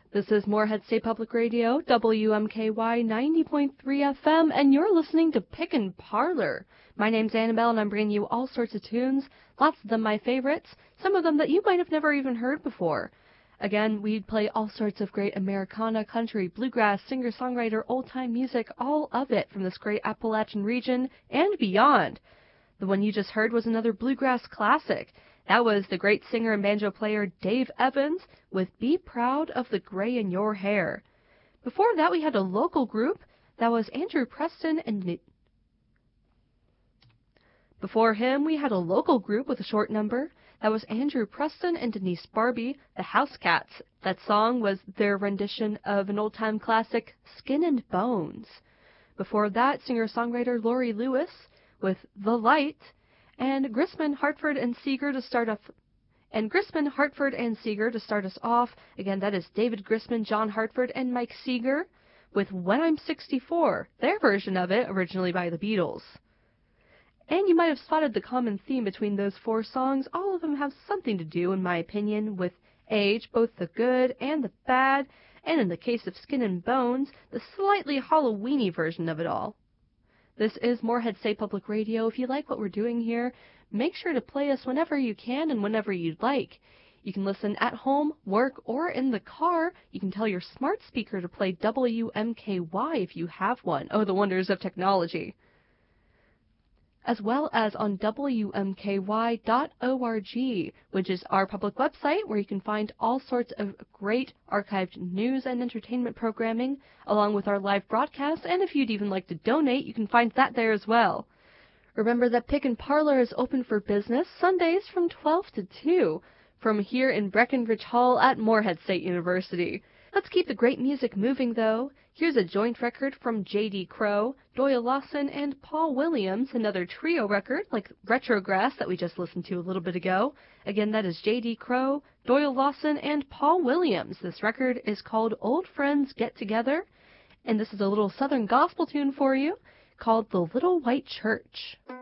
This is Moorhead State Public Radio, WMKY 90.3 FM, and you're listening to Pickin' Parlor. My name's Annabelle, and I'm bringing you all sorts of tunes, lots of them my favorites, some of them that you might have never even heard before. Again, we play all sorts of great Americana, country, bluegrass, singer-songwriter, old-time music, all of it from this great Appalachian region and beyond. The one you just heard was another bluegrass classic. That was the great singer and banjo player Dave Evans with Be Proud of the Gray in Your Hair. Before that, we had a local group. That was Andrew Preston and... Before him, we had a local group with a short number. That was Andrew Preston and Denise Barbie, the House Cats. That song was their rendition of an old-time classic, Skin and Bones. Before that, singer-songwriter Lori Lewis with The Light, and Grisman, Hartford, and Seeger to start us off. Again, that is David Grisman, John Hartford, and Mike Seeger with When I'm 64, their version of it, originally by the Beatles. And you might have spotted the common theme between those four songs. All of them have something to do, in my opinion, with age, both the good and the bad, and in the case of Skin and Bones, the slightly Halloween-y version of it all. This is Moorhead State Public Radio. If you like what we're doing here, make sure to play us whenever you can and whenever you'd like. You can listen at home, work, or in the car. You can tell your smart speaker to play WMKY if you have one. Oh, the wonders of technology. As well as on WMKY.org, which is our public website where you can find all sorts of great archived news and entertainment programming, along with our live broadcasts, and if you'd even like to donate, you can find that there as well. Remember that Pickin' Parlor is open for business Sundays from 12 to 2, from here in Breckenridge Hall at Moorhead State University. Let's keep the great music moving, though. Here's a joint record from J.D. Crowe, Doyle Lawson, and Paul Williams, another trio record like Retrograss that we just listened to a little bit ago. Again, that is J.D. Crowe, Doyle Lawson, and Paul Williams. This record is called Old Friends Get Together, and this is a little Southern gospel tune for you called The Little White Church.